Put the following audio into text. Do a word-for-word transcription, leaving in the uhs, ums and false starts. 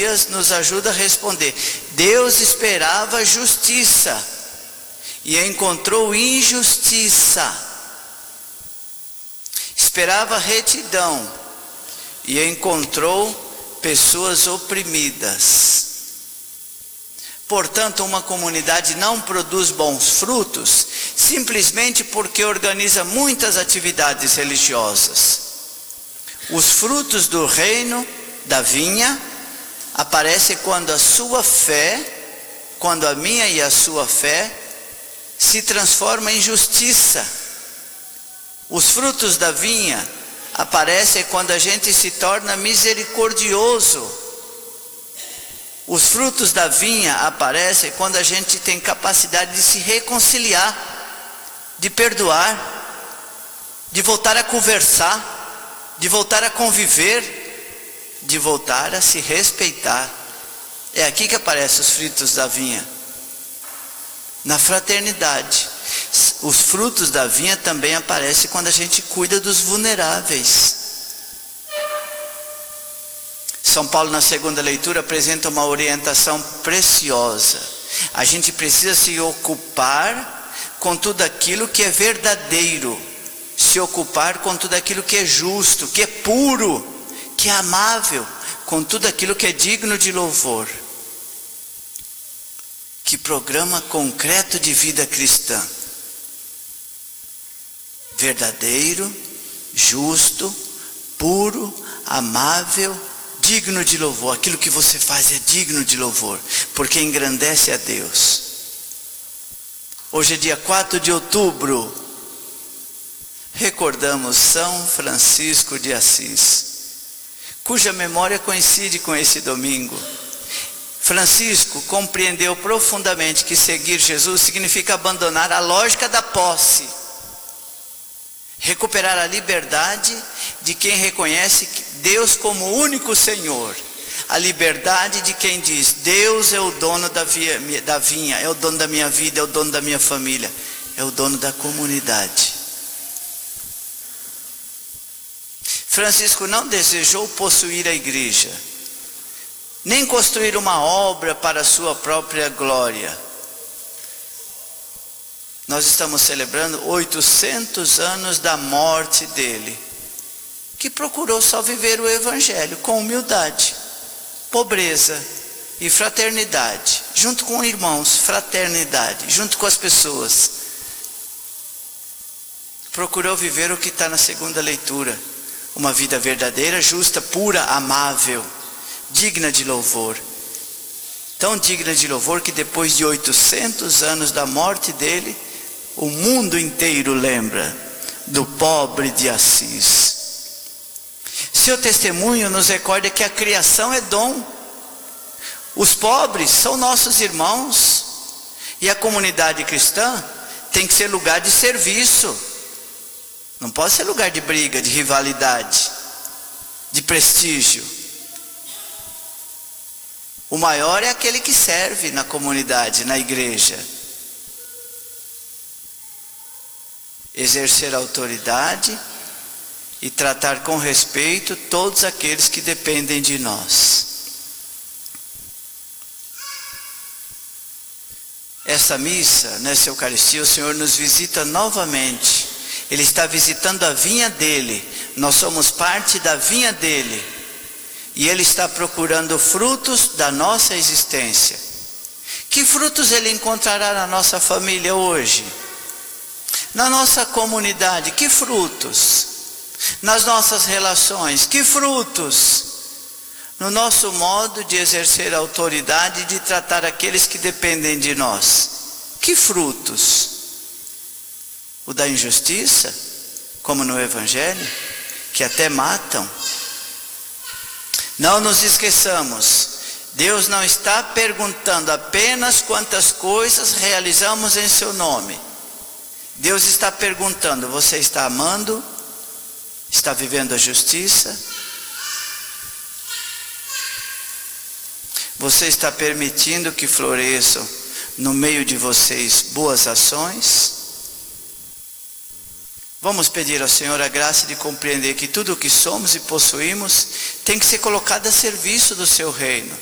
Isaías nos ajuda a responder. Deus esperava justiça e encontrou injustiça. Esperava retidão e encontrou pessoas oprimidas. Portanto, uma comunidade não produz bons frutos simplesmente porque organiza muitas atividades religiosas. Os frutos do reino da vinha aparecem quando a sua fé, quando a minha e a sua fé se transforma em justiça. Os frutos da vinha aparecem quando a gente se torna misericordioso. Os frutos da vinha aparecem quando a gente tem capacidade de se reconciliar, de perdoar, de voltar a conversar, de voltar a conviver, de voltar a se respeitar. É aqui que aparecem os frutos da vinha. Na fraternidade. Os frutos da vinha também aparecem quando a gente cuida dos vulneráveis. São Paulo, na segunda leitura, apresenta uma orientação preciosa. A gente precisa se ocupar com tudo aquilo que é verdadeiro, se ocupar com tudo aquilo que é justo, que é puro, que é amável, com tudo aquilo que é digno de louvor. Que programa concreto de vida cristã. Verdadeiro, justo, puro, amável, digno de louvor. Aquilo que você faz é digno de louvor, porque engrandece a Deus. Hoje é dia quatro de outubro. Recordamos São Francisco de Assis, cuja memória coincide com esse domingo. Francisco compreendeu profundamente que seguir Jesus significa abandonar a lógica da posse, recuperar a liberdade de quem reconhece Deus como o único Senhor, a liberdade de quem diz: Deus é o dono da, via, da vinha, é o dono da minha vida, é o dono da minha família, é o dono da comunidade. Francisco não desejou possuir a igreja, nem construir uma obra para a sua própria glória. Nós estamos celebrando oitocentos anos da morte dele, que procurou só viver o Evangelho com humildade, pobreza e fraternidade, junto com irmãos, fraternidade, junto com as pessoas. Procurou viver o que está na segunda leitura, uma vida verdadeira, justa, pura, amável, digna de louvor. Tão digna de louvor que depois de oitocentos anos da morte dele, o mundo inteiro lembra do pobre de Assis. Seu testemunho nos recorda que a criação é dom. Os pobres são nossos irmãos. E a comunidade cristã tem que ser lugar de serviço. Não pode ser lugar de briga, de rivalidade, de prestígio. O maior é aquele que serve na comunidade, na igreja. Exercer autoridade e tratar com respeito todos aqueles que dependem de nós. Essa missa, nessa Eucaristia, o Senhor nos visita novamente. Ele está visitando a vinha dele. Nós somos parte da vinha dele. E Ele está procurando frutos da nossa existência. Que frutos Ele encontrará na nossa família hoje? Na nossa comunidade, que frutos? Nas nossas relações, que frutos? No nosso modo de exercer a autoridade e de tratar aqueles que dependem de nós, que frutos? O da injustiça, como no Evangelho, que até matam? Não nos esqueçamos, Deus não está perguntando apenas quantas coisas realizamos em seu nome. Deus está perguntando: você está amando? Está vivendo a justiça? Você está permitindo que floresçam no meio de vocês boas ações? Vamos pedir ao Senhor a graça de compreender que tudo o que somos e possuímos tem que ser colocado a serviço do seu reino.